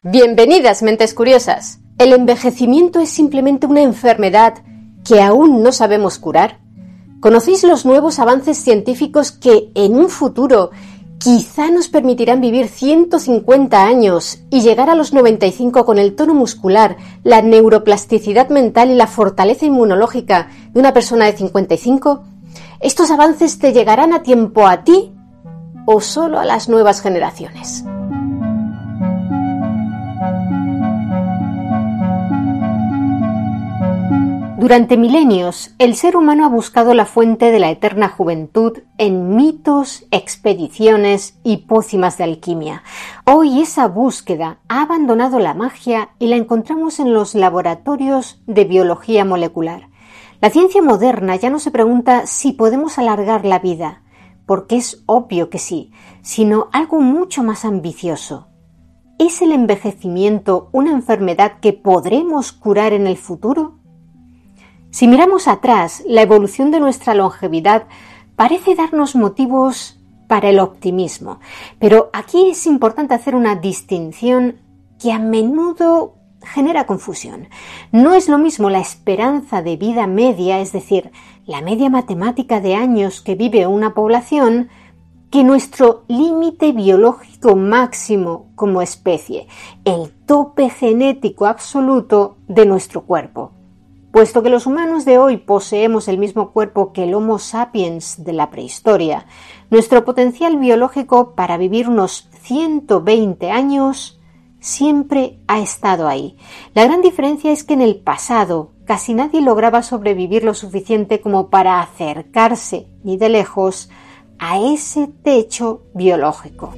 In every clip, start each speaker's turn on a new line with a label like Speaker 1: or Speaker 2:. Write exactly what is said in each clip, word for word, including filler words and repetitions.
Speaker 1: Bienvenidas, mentes curiosas. ¿El envejecimiento es simplemente una enfermedad que aún no sabemos curar? ¿Conocéis los nuevos avances científicos que en un futuro quizá nos permitirán vivir ciento cincuenta años y llegar a los noventa y cinco con el tono muscular, la neuroplasticidad mental y la fortaleza inmunológica de una persona de cincuenta y cinco? ¿Estos avances te llegarán a tiempo a ti o solo a las nuevas generaciones? Durante milenios, el ser humano ha buscado la fuente de la eterna juventud en mitos, expediciones y pócimas de alquimia. Hoy esa búsqueda ha abandonado la magia y la encontramos en los laboratorios de biología molecular. La ciencia moderna ya no se pregunta si podemos alargar la vida, porque es obvio que sí, sino algo mucho más ambicioso. ¿Es el envejecimiento una enfermedad que podremos curar en el futuro? Si miramos atrás, la evolución de nuestra longevidad parece darnos motivos para el optimismo, pero aquí es importante hacer una distinción que a menudo genera confusión. No es lo mismo la esperanza de vida media, es decir, la media matemática de años que vive una población, que nuestro límite biológico máximo como especie, el tope genético absoluto de nuestro cuerpo. Puesto que los humanos de hoy poseemos el mismo cuerpo que el Homo sapiens de la prehistoria, nuestro potencial biológico para vivir unos ciento veinte años siempre ha estado ahí. La gran diferencia es que en el pasado casi nadie lograba sobrevivir lo suficiente como para acercarse, ni de lejos, a ese techo biológico.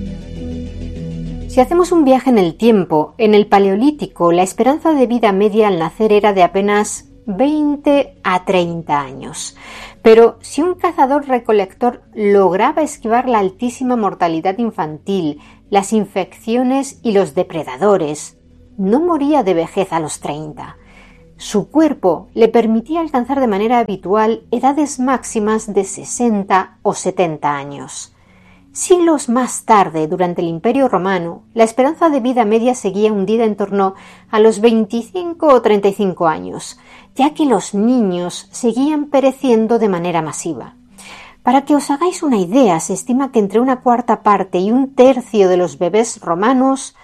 Speaker 1: Si hacemos un viaje en el tiempo, en el Paleolítico, la esperanza de vida media al nacer era de apenas veinte a treinta años. Pero si un cazador-recolector lograba esquivar la altísima mortalidad infantil, las infecciones y los depredadores, no moría de vejez a los treinta. Su cuerpo le permitía alcanzar de manera habitual edades máximas de sesenta o setenta años. Siglos más tarde, durante el Imperio Romano, la esperanza de vida media seguía hundida en torno a los veinticinco o treinta y cinco años, ya que los niños seguían pereciendo de manera masiva. Para que os hagáis una idea, se estima que entre una cuarta parte y un tercio de los bebés romanos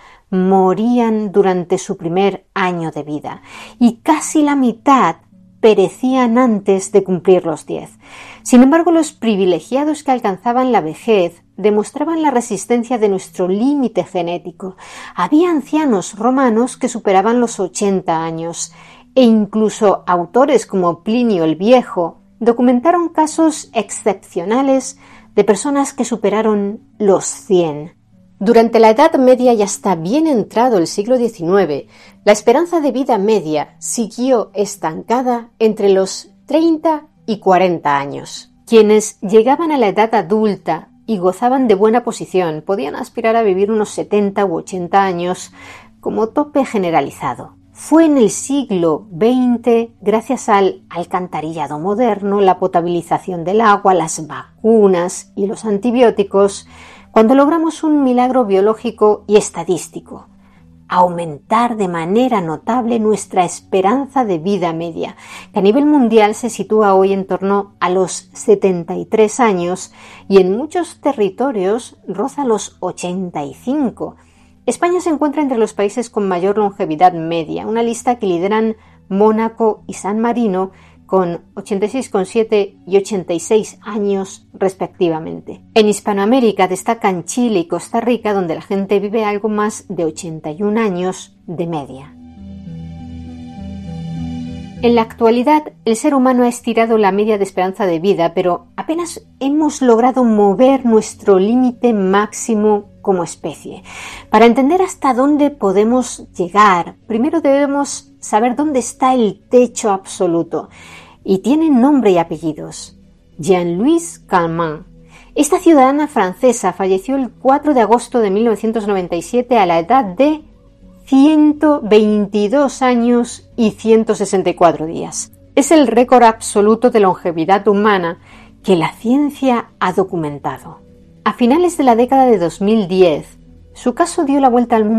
Speaker 1: morían durante su primer año de vida, y casi la mitad perecían antes de cumplir los diez. Sin embargo, los privilegiados que alcanzaban la vejez demostraban la resistencia de nuestro límite genético. Había ancianos romanos que superaban los ochenta años e incluso autores como Plinio el Viejo documentaron casos excepcionales de personas que superaron los cien. Durante la Edad Media y hasta bien entrado el siglo diecinueve, la esperanza de vida media siguió estancada entre los treinta y cuarenta años. Quienes llegaban a la edad adulta y gozaban de buena posición podían aspirar a vivir unos setenta u ochenta años como tope generalizado. Fue en el siglo veinte, gracias al alcantarillado moderno, la potabilización del agua, las vacunas y los antibióticos, cuando logramos un milagro biológico y estadístico: aumentar de manera notable nuestra esperanza de vida media, que a nivel mundial se sitúa hoy en torno a los setenta y tres años y en muchos territorios roza los ochenta y cinco. España se encuentra entre los países con mayor longevidad media, una lista que lideran Mónaco y San Marino, con ochenta y seis coma siete y ochenta y seis años respectivamente. En Hispanoamérica destacan Chile y Costa Rica, donde la gente vive algo más de ochenta y un años de media. En la actualidad, el ser humano ha estirado la media de esperanza de vida, pero apenas hemos logrado mover nuestro límite máximo como especie. Para entender hasta dónde podemos llegar, primero debemos saber dónde está el techo absoluto, y tiene nombre y apellidos: Jean-Louis Calment. Esta ciudadana francesa falleció el cuatro de agosto de mil novecientos noventa y siete a la edad de ciento veintidós años y ciento sesenta y cuatro días. Es el récord absoluto de longevidad humana que la ciencia ha documentado. A finales de la década de dos mil diez, su caso dio la vuelta al mundo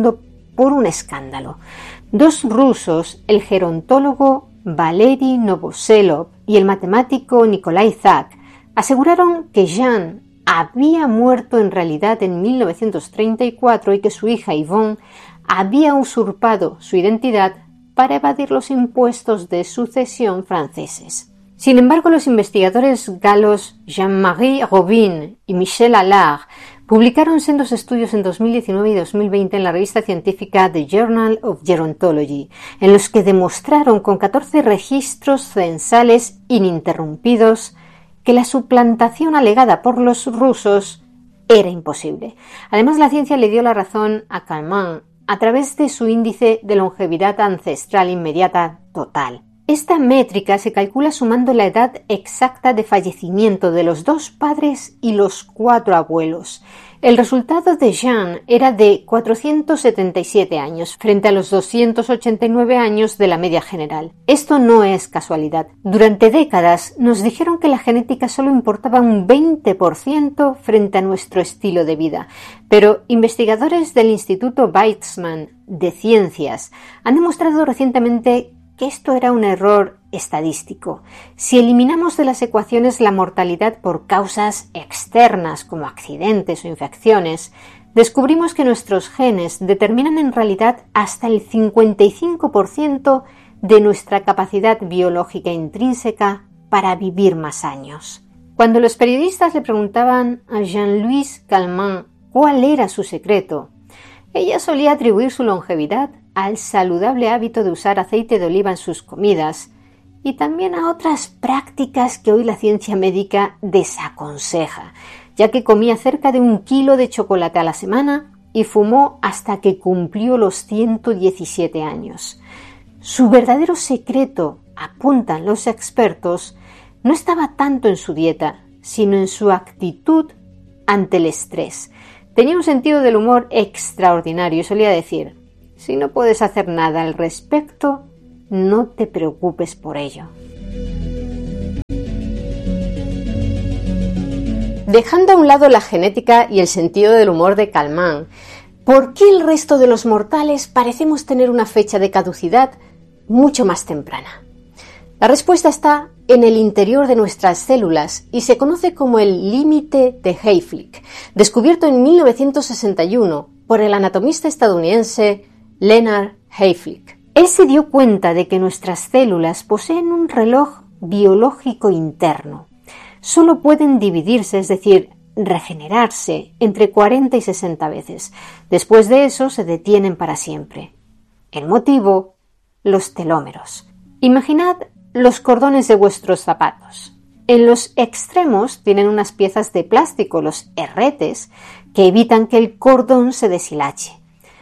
Speaker 1: por un escándalo. Dos rusos, el gerontólogo Valery Novoselov y el matemático Nikolai Zak, aseguraron que Jean había muerto en realidad en mil novecientos treinta y cuatro y que su hija Yvonne había usurpado su identidad para evadir los impuestos de sucesión franceses. Sin embargo, los investigadores galos Jean-Marie Robin y Michel Allard publicaron sendos estudios en dos mil diecinueve y dos mil veinte en la revista científica The Journal of Gerontology, en los que demostraron con catorce registros censales ininterrumpidos que la suplantación alegada por los rusos era imposible. Además, la ciencia le dio la razón a Kalman a través de su índice de longevidad ancestral inmediata total. Esta métrica se calcula sumando la edad exacta de fallecimiento de los dos padres y los cuatro abuelos. El resultado de Jean era de cuatrocientos setenta y siete años, frente a los doscientos ochenta y nueve años de la media general. Esto no es casualidad. Durante décadas nos dijeron que la genética solo importaba un veinte por ciento frente a nuestro estilo de vida, pero investigadores del Instituto Weizmann de Ciencias han demostrado recientemente que esto era un error estadístico. Si eliminamos de las ecuaciones la mortalidad por causas externas como accidentes o infecciones, descubrimos que nuestros genes determinan en realidad hasta el cincuenta y cinco por ciento de nuestra capacidad biológica intrínseca para vivir más años. Cuando los periodistas le preguntaban a Jean-Louise Calment cuál era su secreto, ella solía atribuir su longevidad al saludable hábito de usar aceite de oliva en sus comidas y también a otras prácticas que hoy la ciencia médica desaconseja, ya que comía cerca de un kilo de chocolate a la semana y fumó hasta que cumplió los ciento diecisiete años. Su verdadero secreto, apuntan los expertos, no estaba tanto en su dieta, sino en su actitud ante el estrés. Tenía un sentido del humor extraordinario y solía decir: si no puedes hacer nada al respecto, no te preocupes por ello. Dejando a un lado la genética y el sentido del humor de Calment, ¿por qué el resto de los mortales parecemos tener una fecha de caducidad mucho más temprana? La respuesta está en el interior de nuestras células y se conoce como el límite de Hayflick, descubierto en mil novecientos sesenta y uno por el anatomista estadounidense Leonard Hayflick. Él se dio cuenta de que nuestras células poseen un reloj biológico interno. Solo pueden dividirse, es decir, regenerarse entre cuarenta y sesenta veces. Después de eso se detienen para siempre. El motivo: los telómeros. Imaginad los cordones de vuestros zapatos. En los extremos tienen unas piezas de plástico, los herretes, que evitan que el cordón se deshilache.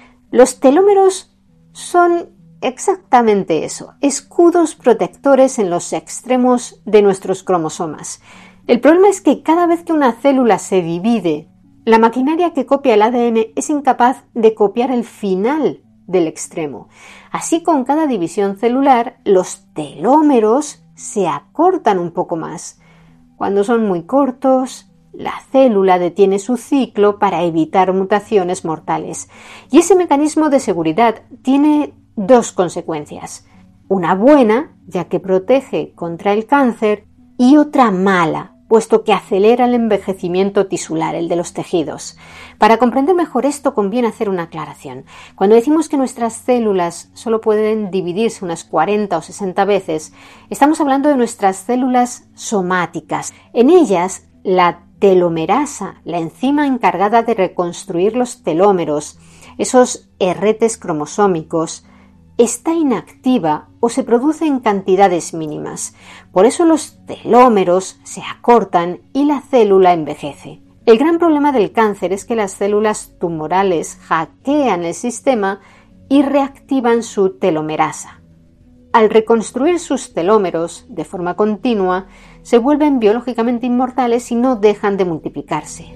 Speaker 1: Los telómeros son exactamente eso, escudos protectores en los extremos de nuestros cromosomas. El problema es que cada vez que una célula se divide, la maquinaria que copia el A D N es incapaz de copiar el final del extremo. Así, con cada división celular, los telómeros se acortan un poco más. Cuando son muy cortos, la célula detiene su ciclo para evitar mutaciones mortales. Y ese mecanismo de seguridad tiene dos consecuencias. Una buena, ya que protege contra el cáncer, y otra mala, puesto que acelera el envejecimiento tisular, el de los tejidos. Para comprender mejor esto conviene hacer una aclaración. Cuando decimos que nuestras células solo pueden dividirse unas cuarenta o sesenta veces, estamos hablando de nuestras células somáticas. En ellas, la telomerasa, la enzima encargada de reconstruir los telómeros, esos herretes cromosómicos, está inactiva o se produce en cantidades mínimas. Por eso los telómeros se acortan y la célula envejece. El gran problema del cáncer es que las células tumorales hackean el sistema y reactivan su telomerasa. Al reconstruir sus telómeros de forma continua, se vuelven biológicamente inmortales y no dejan de multiplicarse.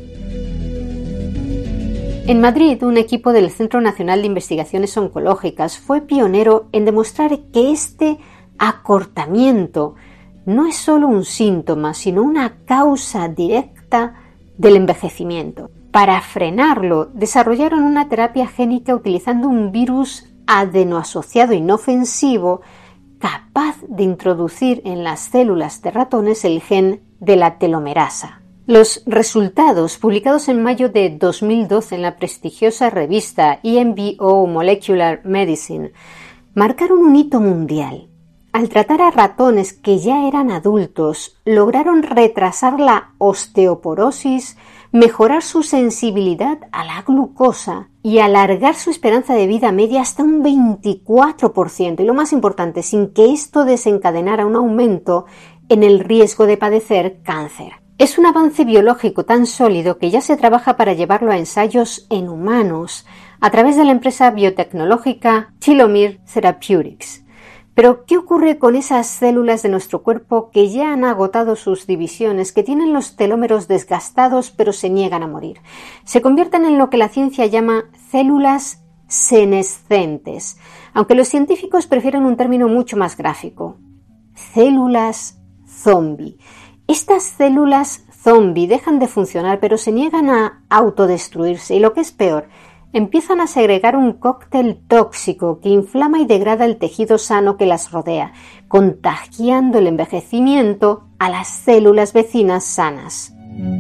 Speaker 1: En Madrid, un equipo del Centro Nacional de Investigaciones Oncológicas fue pionero en demostrar que este acortamiento no es solo un síntoma, sino una causa directa del envejecimiento. Para frenarlo, desarrollaron una terapia génica utilizando un virus adenoasociado inofensivo capaz de introducir en las células de ratones el gen de la telomerasa. Los resultados, publicados en mayo de dos mil doce en la prestigiosa revista E M B O Molecular Medicine, marcaron un hito mundial. Al tratar a ratones que ya eran adultos, lograron retrasar la osteoporosis, mejorar su sensibilidad a la glucosa y alargar su esperanza de vida media hasta un veinticuatro por ciento. Y lo más importante, sin que esto desencadenara un aumento en el riesgo de padecer cáncer. Es un avance biológico tan sólido que ya se trabaja para llevarlo a ensayos en humanos a través de la empresa biotecnológica Telomere Therapeutics. Pero, ¿qué ocurre con esas células de nuestro cuerpo que ya han agotado sus divisiones, que tienen los telómeros desgastados pero se niegan a morir? Se convierten en lo que la ciencia llama células senescentes, aunque los científicos prefieren un término mucho más gráfico: células zombie. Estas células zombie dejan de funcionar pero se niegan a autodestruirse y, lo que es peor, empiezan a segregar un cóctel tóxico que inflama y degrada el tejido sano que las rodea, contagiando el envejecimiento a las células vecinas sanas.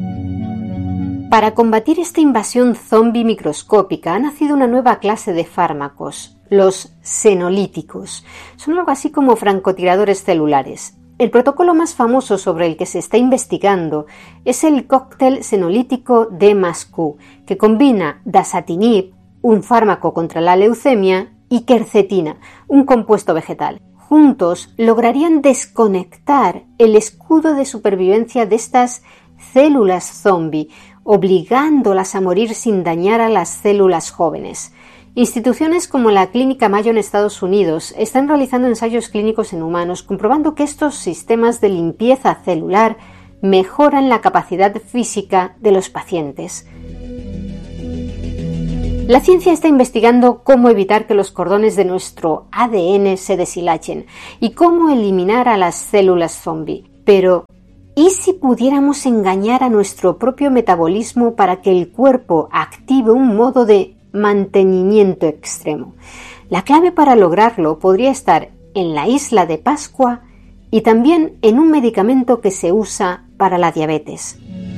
Speaker 1: Para combatir esta invasión zombie microscópica ha nacido una nueva clase de fármacos, los senolíticos. Son algo así como francotiradores celulares. El protocolo más famoso sobre el que se está investigando es el cóctel senolítico D más Q, que combina dasatinib, un fármaco contra la leucemia, y quercetina, un compuesto vegetal. Juntos lograrían desconectar el escudo de supervivencia de estas células zombie, obligándolas a morir sin dañar a las células jóvenes. Instituciones como la Clínica Mayo en Estados Unidos están realizando ensayos clínicos en humanos, comprobando que estos sistemas de limpieza celular mejoran la capacidad física de los pacientes. La ciencia está investigando cómo evitar que los cordones de nuestro A D N se deshilachen y cómo eliminar a las células zombie. Pero, ¿y si pudiéramos engañar a nuestro propio metabolismo para que el cuerpo active un modo de mantenimiento extremo? La clave para lograrlo podría estar en la isla de Pascua y también en un medicamento que se usa para la diabetes.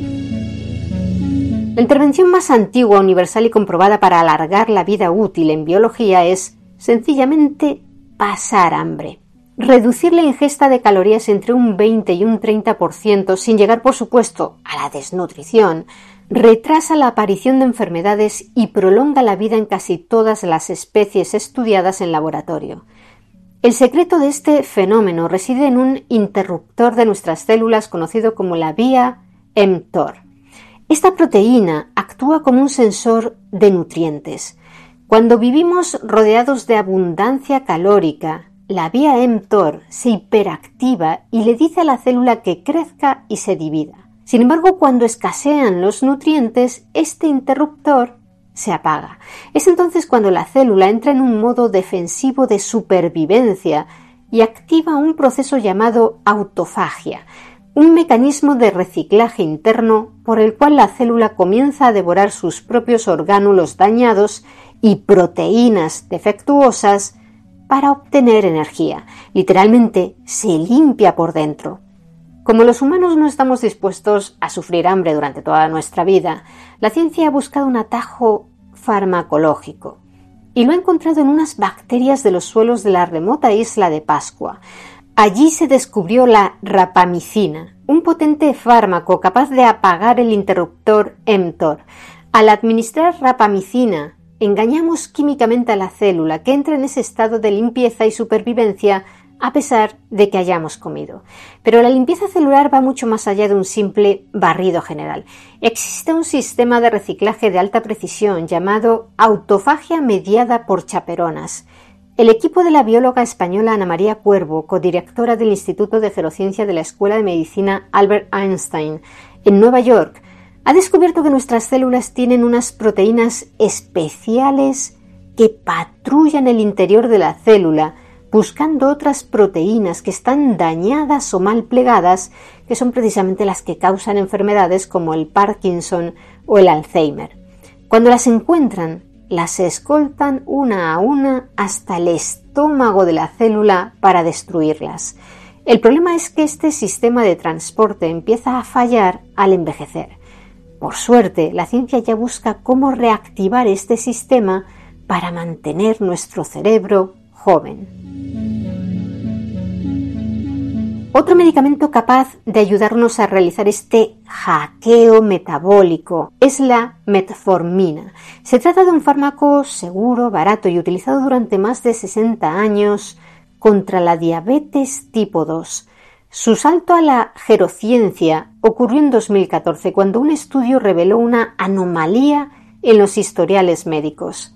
Speaker 1: La intervención más antigua, universal y comprobada para alargar la vida útil en biología es sencillamente pasar hambre. Reducir la ingesta de calorías entre un veinte y un treinta por ciento, sin llegar por supuesto a la desnutrición, retrasa la aparición de enfermedades y prolonga la vida en casi todas las especies estudiadas en laboratorio. El secreto de este fenómeno reside en un interruptor de nuestras células conocido como la vía mTOR. Esta proteína actúa como un sensor de nutrientes. Cuando vivimos rodeados de abundancia calórica, la vía mTOR se hiperactiva y le dice a la célula que crezca y se divida. Sin embargo, cuando escasean los nutrientes, este interruptor se apaga. Es entonces cuando la célula entra en un modo defensivo de supervivencia y activa un proceso llamado autofagia, un mecanismo de reciclaje interno por el cual la célula comienza a devorar sus propios orgánulos dañados y proteínas defectuosas para obtener energía. Literalmente se limpia por dentro. Como los humanos no estamos dispuestos a sufrir hambre durante toda nuestra vida, la ciencia ha buscado un atajo farmacológico y lo ha encontrado en unas bacterias de los suelos de la remota isla de Pascua. Allí se descubrió la rapamicina, un potente fármaco capaz de apagar el interruptor mTOR. Al administrar rapamicina, engañamos químicamente a la célula que entra en ese estado de limpieza y supervivencia a pesar de que hayamos comido. Pero la limpieza celular va mucho más allá de un simple barrido general. Existe un sistema de reciclaje de alta precisión llamado autofagia mediada por chaperonas. El equipo de la bióloga española Ana María Cuervo, codirectora del Instituto de Gerociencia de la Escuela de Medicina Albert Einstein en Nueva York, ha descubierto que nuestras células tienen unas proteínas especiales que patrullan el interior de la célula, buscando otras proteínas que están dañadas o mal plegadas, que son precisamente las que causan enfermedades como el Parkinson o el Alzheimer. Cuando las encuentran, las escoltan una a una hasta el estómago de la célula para destruirlas. El problema es que este sistema de transporte empieza a fallar al envejecer. Por suerte, la ciencia ya busca cómo reactivar este sistema para mantener nuestro cerebro joven. Otro medicamento capaz de ayudarnos a realizar este hackeo metabólico es la metformina. Se trata de un fármaco seguro, barato y utilizado durante más de sesenta años contra la diabetes tipo dos. Su salto a la gerociencia ocurrió en dos mil catorce, cuando un estudio reveló una anomalía en los historiales médicos.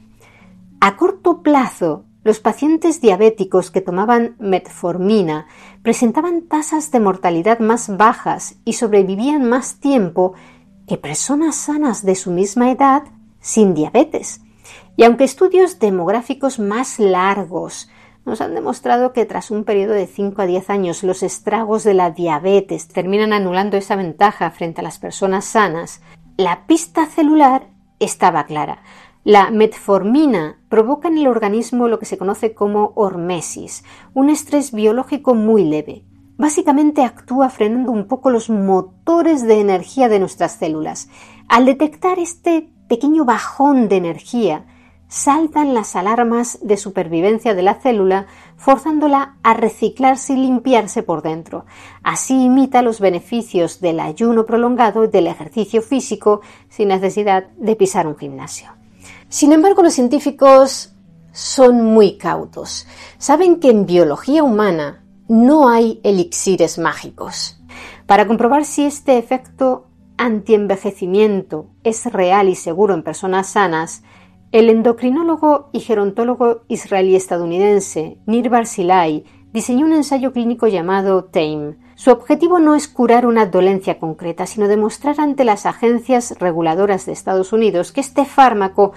Speaker 1: A corto plazo, los pacientes diabéticos que tomaban metformina presentaban tasas de mortalidad más bajas y sobrevivían más tiempo que personas sanas de su misma edad sin diabetes. Y aunque estudios demográficos más largos nos han demostrado que tras un periodo de cinco a diez años los estragos de la diabetes terminan anulando esa ventaja frente a las personas sanas, la pista celular estaba clara. La metformina provoca en el organismo lo que se conoce como hormesis, un estrés biológico muy leve. Básicamente actúa frenando un poco los motores de energía de nuestras células. Al detectar este pequeño bajón de energía, saltan las alarmas de supervivencia de la célula, forzándola a reciclarse y limpiarse por dentro. Así imita los beneficios del ayuno prolongado y del ejercicio físico sin necesidad de pisar un gimnasio. Sin embargo, los científicos son muy cautos. Saben que en biología humana no hay elixires mágicos. Para comprobar si este efecto antienvejecimiento es real y seguro en personas sanas, el endocrinólogo y gerontólogo israelí-estadounidense Nir Barzilai diseñó un ensayo clínico llamado TAME. Su objetivo no es curar una dolencia concreta, sino demostrar ante las agencias reguladoras de Estados Unidos que este fármaco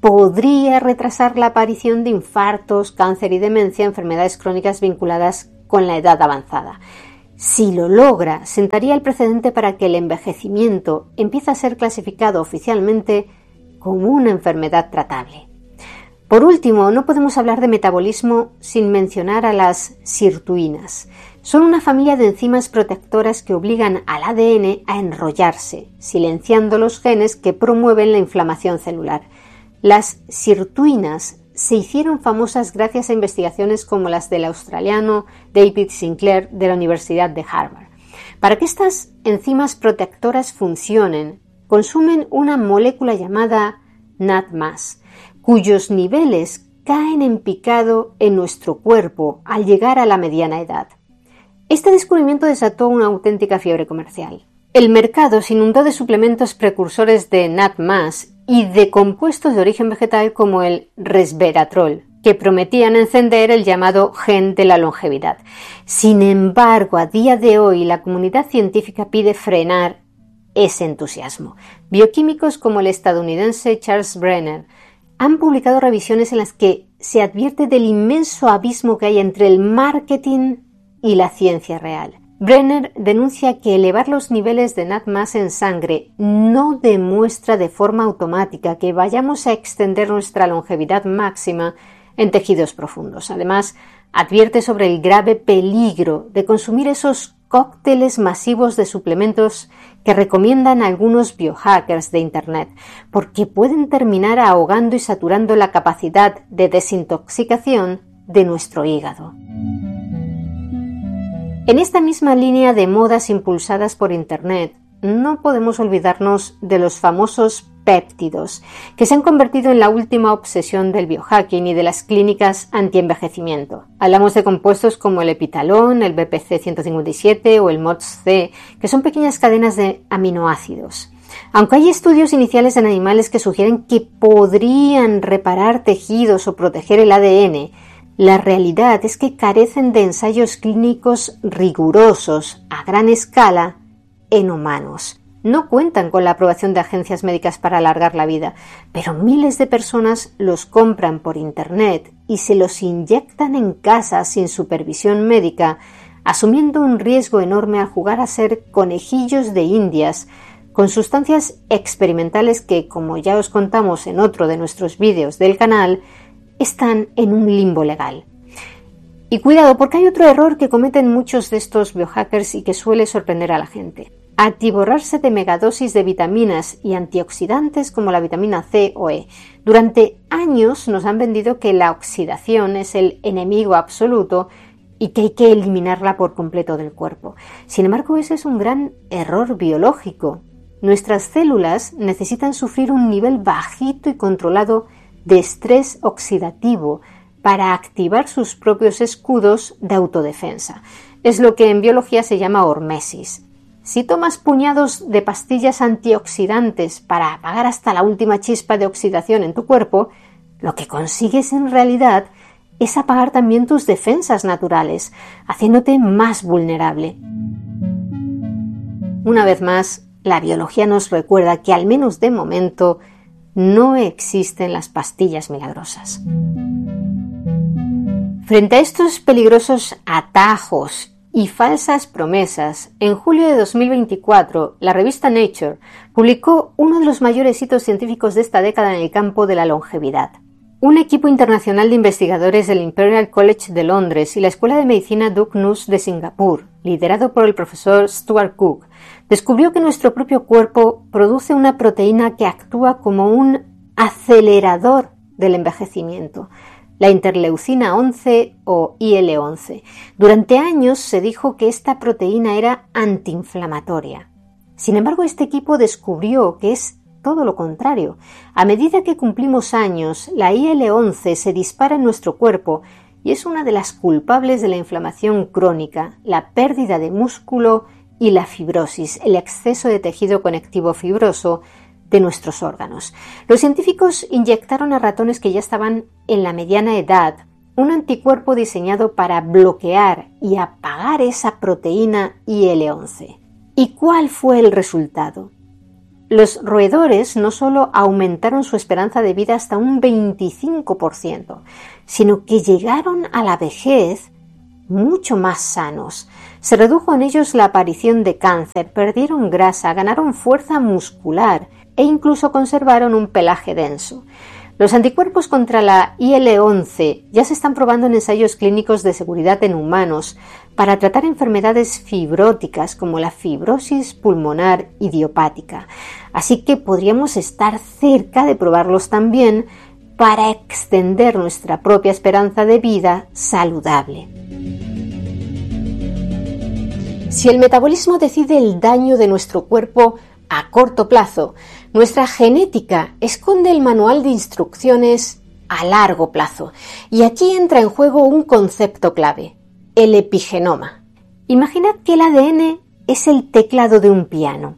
Speaker 1: podría retrasar la aparición de infartos, cáncer y demencia, enfermedades crónicas vinculadas con la edad avanzada. Si lo logra, sentaría el precedente para que el envejecimiento empiece a ser clasificado oficialmente como una enfermedad tratable. Por último, no podemos hablar de metabolismo sin mencionar a las sirtuinas. Son una familia de enzimas protectoras que obligan al A D N a enrollarse, silenciando los genes que promueven la inflamación celular. Las sirtuinas se hicieron famosas gracias a investigaciones como las del australiano David Sinclair de la Universidad de Harvard. Para que estas enzimas protectoras funcionen, consumen una molécula llamada N A T más, cuyos niveles caen en picado en nuestro cuerpo al llegar a la mediana edad. Este descubrimiento desató una auténtica fiebre comercial. El mercado se inundó de suplementos precursores de N A T más y de compuestos de origen vegetal como el resveratrol, que prometían encender el llamado gen de la longevidad. Sin embargo, a día de hoy la comunidad científica pide frenar ese entusiasmo. Bioquímicos como el estadounidense Charles Brenner han publicado revisiones en las que se advierte del inmenso abismo que hay entre el marketing y la ciencia real. Brenner denuncia que elevar los niveles de N A T más en sangre no demuestra de forma automática que vayamos a extender nuestra longevidad máxima en tejidos profundos. Además, advierte sobre el grave peligro de consumir esos cócteles masivos de suplementos que recomiendan algunos biohackers de Internet, porque pueden terminar ahogando y saturando la capacidad de desintoxicación de nuestro hígado. En esta misma línea de modas impulsadas por Internet, no podemos olvidarnos de los famosos péptidos, que se han convertido en la última obsesión del biohacking y de las clínicas antienvejecimiento. Hablamos de compuestos como el epitalón, el B P C ciento cincuenta y siete o el M O T S C, que son pequeñas cadenas de aminoácidos. Aunque hay estudios iniciales en animales que sugieren que podrían reparar tejidos o proteger el A D N, la realidad es que carecen de ensayos clínicos rigurosos a gran escala en humanos. No cuentan con la aprobación de agencias médicas para alargar la vida, pero miles de personas los compran por Internet y se los inyectan en casa sin supervisión médica, asumiendo un riesgo enorme al jugar a ser conejillos de indias con sustancias experimentales que, como ya os contamos en otro de nuestros vídeos del canal, están en un limbo legal. Y cuidado, porque hay otro error que cometen muchos de estos biohackers y que suele sorprender a la gente: atiborrarse de megadosis de vitaminas y antioxidantes como la vitamina C o E. Durante años nos han vendido que la oxidación es el enemigo absoluto y que hay que eliminarla por completo del cuerpo. Sin embargo, ese es un gran error biológico. Nuestras células necesitan sufrir un nivel bajito y controlado de estrés oxidativo para activar sus propios escudos de autodefensa. Es lo que en biología se llama hormesis. Si tomas puñados de pastillas antioxidantes para apagar hasta la última chispa de oxidación en tu cuerpo, lo que consigues en realidad es apagar también tus defensas naturales, haciéndote más vulnerable. Una vez más, la biología nos recuerda que, al menos de momento, no existen las pastillas milagrosas. Frente a estos peligrosos atajos y falsas promesas, en julio de dos mil veinticuatro, la revista Nature publicó uno de los mayores hitos científicos de esta década en el campo de la longevidad. Un equipo internacional de investigadores del Imperial College de Londres y la Escuela de Medicina Duke Nuss de Singapur, liderado por el profesor Stuart Cook, descubrió que nuestro propio cuerpo produce una proteína que actúa como un acelerador del envejecimiento, la interleucina once o I L once. Durante años se dijo que esta proteína era antiinflamatoria. Sin embargo, este equipo descubrió que es todo lo contrario. A medida que cumplimos años, la I L once se dispara en nuestro cuerpo y es una de las culpables de la inflamación crónica, la pérdida de músculo y la fibrosis, el exceso de tejido conectivo fibroso de nuestros órganos. Los científicos inyectaron a ratones que ya estaban en la mediana edad un anticuerpo diseñado para bloquear y apagar esa proteína I L once. ¿Y cuál fue el resultado? Los roedores no solo aumentaron su esperanza de vida hasta un veinticinco por ciento, sino que llegaron a la vejez mucho más sanos. Se redujo en ellos la aparición de cáncer, perdieron grasa, ganaron fuerza muscular e incluso conservaron un pelaje denso. Los anticuerpos contra la I L once ya se están probando en ensayos clínicos de seguridad en humanos para tratar enfermedades fibróticas como la fibrosis pulmonar idiopática. Así que podríamos estar cerca de probarlos también para extender nuestra propia esperanza de vida saludable. Si el metabolismo decide el daño de nuestro cuerpo a corto plazo, nuestra genética esconde el manual de instrucciones a largo plazo. Y aquí entra en juego un concepto clave: el epigenoma. Imaginad que el A D N es el teclado de un piano.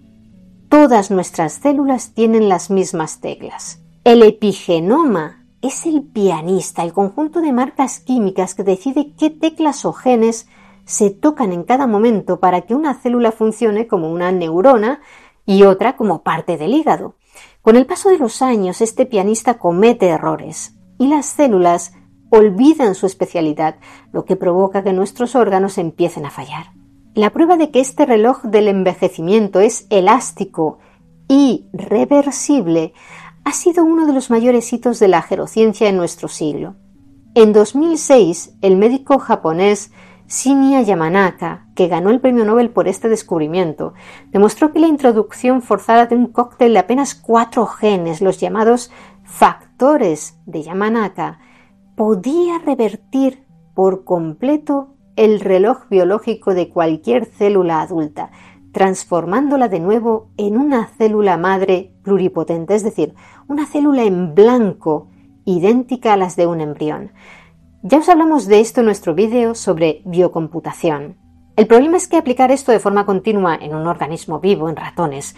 Speaker 1: Todas nuestras células tienen las mismas teclas. El epigenoma es el pianista, el conjunto de marcas químicas que decide qué teclas o genes se tocan en cada momento para que una célula funcione como una neurona y otra como parte del hígado. Con el paso de los años, este pianista comete errores y las células olvidan su especialidad, lo que provoca que nuestros órganos empiecen a fallar. La prueba de que este reloj del envejecimiento es elástico y reversible ha sido uno de los mayores hitos de la gerociencia en nuestro siglo. En dos mil seis, el médico japonés Shinya Yamanaka, que ganó el premio Nobel por este descubrimiento, demostró que la introducción forzada de un cóctel de apenas cuatro genes, los llamados factores de Yamanaka, podía revertir por completo el reloj biológico de cualquier célula adulta, transformándola de nuevo en una célula madre pluripotente, es decir, una célula en blanco idéntica a las de un embrión. Ya os hablamos de esto en nuestro vídeo sobre biocomputación. El problema es que aplicar esto de forma continua en un organismo vivo, en ratones,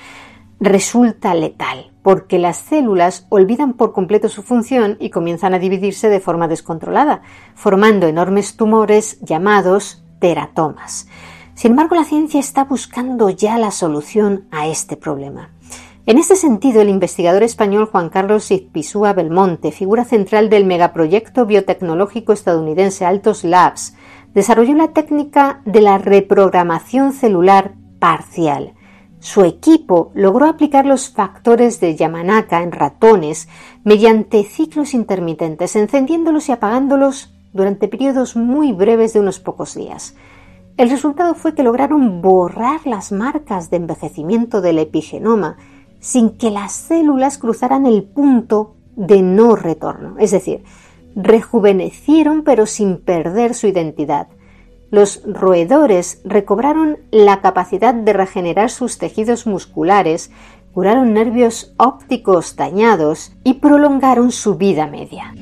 Speaker 1: resulta letal, porque las células olvidan por completo su función y comienzan a dividirse de forma descontrolada, formando enormes tumores llamados teratomas. Sin embargo, la ciencia está buscando ya la solución a este problema. En este sentido, el investigador español Juan Carlos Izpisua Belmonte, figura central del megaproyecto biotecnológico estadounidense Altos Labs, desarrolló la técnica de la reprogramación celular parcial. Su equipo logró aplicar los factores de Yamanaka en ratones mediante ciclos intermitentes, encendiéndolos y apagándolos durante periodos muy breves de unos pocos días. El resultado fue que lograron borrar las marcas de envejecimiento del epigenoma sin que las células cruzaran el punto de no retorno, es decir, rejuvenecieron pero sin perder su identidad. Los roedores recobraron la capacidad de regenerar sus tejidos musculares, curaron nervios ópticos dañados y prolongaron su vida media.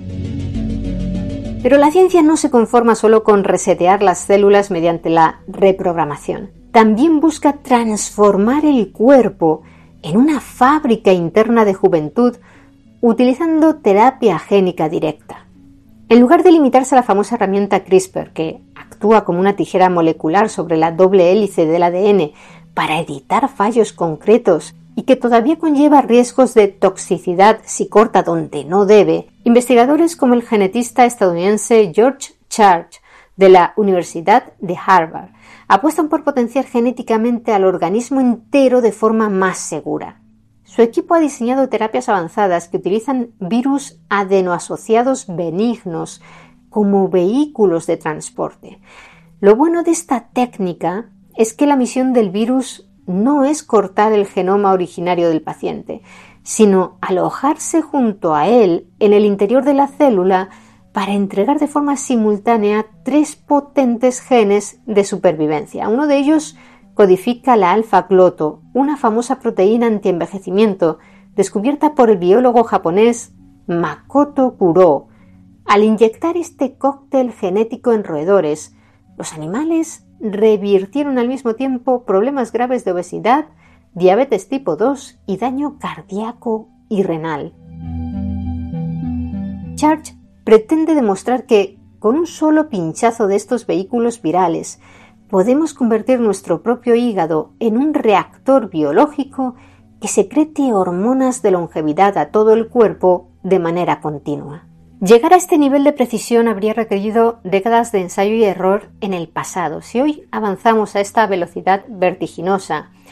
Speaker 1: Pero la ciencia no se conforma solo con resetear las células mediante la reprogramación. También busca transformar el cuerpo en una fábrica interna de juventud utilizando terapia génica directa. En lugar de limitarse a la famosa herramienta CRISPR, que actúa como una tijera molecular sobre la doble hélice del A D N para editar fallos concretos y que todavía conlleva riesgos de toxicidad si corta donde no debe, investigadores como el genetista estadounidense George Church de la Universidad de Harvard apuestan por potenciar genéticamente al organismo entero de forma más segura. Su equipo ha diseñado terapias avanzadas que utilizan virus adenoasociados benignos como vehículos de transporte. Lo bueno de esta técnica es que la misión del virus no es cortar el genoma originario del paciente, sino alojarse junto a él en el interior de la célula para entregar de forma simultánea tres potentes genes de supervivencia. Uno de ellos codifica la alfa-gloto, una famosa proteína antienvejecimiento descubierta por el biólogo japonés Makoto Kurō. Al inyectar este cóctel genético en roedores, los animales revirtieron al mismo tiempo problemas graves de obesidad, diabetes tipo dos y daño cardíaco y renal. Church pretende demostrar que, con un solo pinchazo de estos vehículos virales, podemos convertir nuestro propio hígado en un reactor biológico que secrete hormonas de longevidad a todo el cuerpo de manera continua. Llegar a este nivel de precisión habría requerido décadas de ensayo y error en el pasado. Si hoy avanzamos a esta velocidad vertiginosa,